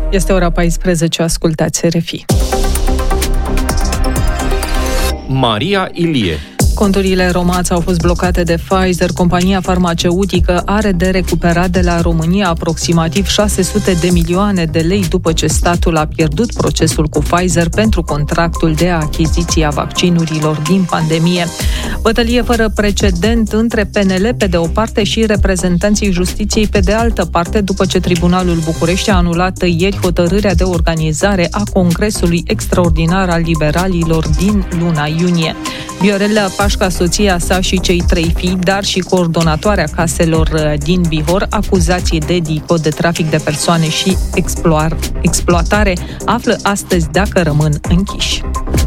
Este ora 14, ascultați RFI. Maria Ilie. Conturile Romața au fost blocate de Pfizer. Compania farmaceutică are de recuperat de la România aproximativ 600 de milioane de lei după ce statul a pierdut procesul cu Pfizer pentru contractul de achiziție a vaccinurilor din pandemie. Bătălie fără precedent între PNL pe de o parte și reprezentanții justiției pe de altă parte, după ce Tribunalul București a anulat ieri hotărârea de organizare a Congresului Extraordinar al Liberalilor din luna iunie. Viorela Pașca, soția sa și cei 3 fii, dar și coordonatoarea caselor din Bihor, acuzații de DICO, de trafic de persoane și exploatare, află astăzi dacă rămân închiși.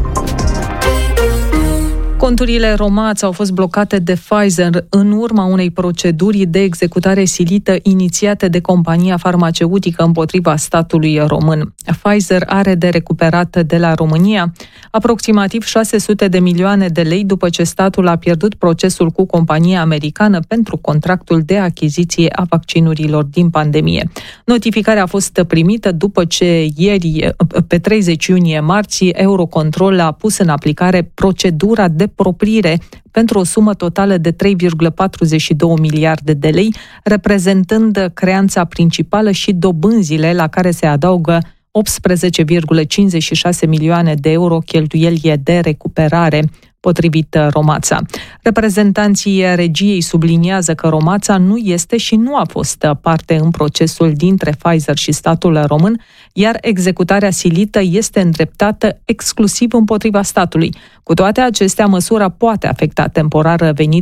Conturile Romața au fost blocate de Pfizer în urma unei proceduri de executare silită inițiate de compania farmaceutică împotriva statului român. Pfizer are de recuperat de la România aproximativ 600 de milioane de lei după ce statul a pierdut procesul cu compania americană pentru contractul de achiziție a vaccinurilor din pandemie. Notificarea a fost primită după ce ieri, pe 30 iunie marți, Eurocontrol a pus în aplicare procedura de proprire pentru o sumă totală de 3,42 miliarde de lei, reprezentând creanța principală și dobânzile la care se adaugă 18,56 milioane de euro cheltuieli de recuperare, potrivit Romața. Reprezentanții regiei subliniază că Romața nu este și nu a fost parte în procesul dintre Pfizer și statul român, iar executarea silită este îndreptată exclusiv împotriva statului. Cu toate acestea, măsura poate afecta temporar veniturile